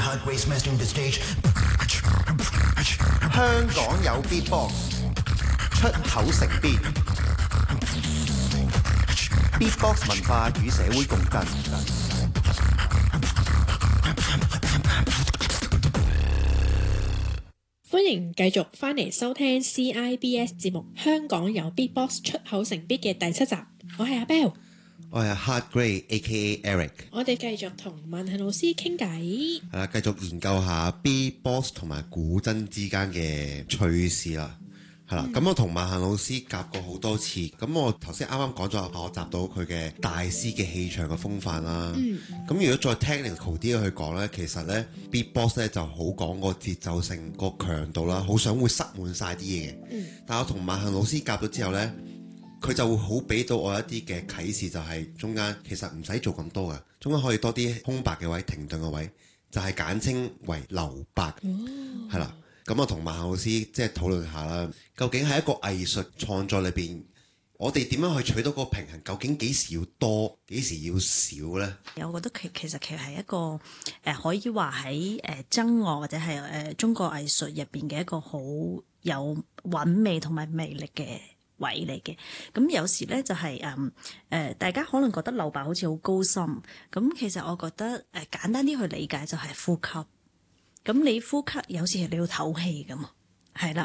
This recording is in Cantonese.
Hard Grace mastering the stage. 香港有 Beatbox， 出口成邊 Beatbox 文化與社會共振。 歡迎繼續返嚟收聽 CIBS 節目《香港有 Beatbox 出口成 beat》嘅第7集。我係阿 Bell， 我係 Hard Grey A.K.A. Eric。 我哋繼續同文恆老師傾偈， 係啦，繼續研究下 Beatbox 同埋古箏之間嘅趣事啦。係啦，咁我同文恆老師夾過好多次。咁我頭先啱啱講咗學習到佢嘅大師嘅氣場嘅風範啦。咁如果再 technical 啲去講呢，其實呢 Beatbox 呢就好講個節奏性、個強度啦，好想會塞滿晒啲嘢嘅。但係我同文恆老師夾咗之後呢，佢就會好俾到我一啲嘅啟示，就係中間其實唔使做咁多嘅，中間可以多啲空白嘅位、停頓嘅位，就係簡稱為留白，係啦。咁我同文恆老師即係討論下啦，究竟喺一個藝術創作裏邊，我哋點樣去取到個平衡？究竟幾時要多，幾時要少呢？ 我覺得其實係一個可以話喺僧樂或者係中國藝術入邊嘅一個好有韻味同埋魅力嘅位嚟嘅。咁有時咧就係大家可能覺得留白好似好高深，咁其實我覺得簡單啲去理解就係呼吸。咁你呼吸有時係你要唞氣㗎嘛，係啦。